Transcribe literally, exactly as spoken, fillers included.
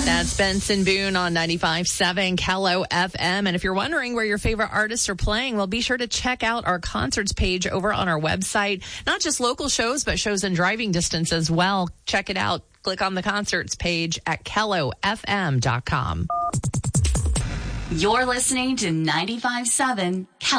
That's Benson Boone on ninety-five point seven Kello F M. And if you're wondering where your favorite artists are playing, well, be sure to check out our concerts page over on our website. Not just local shows, but shows in driving distance as well. Check it out. Click on the concerts page at kello f m dot com. You're listening to ninety-five point seven Kello.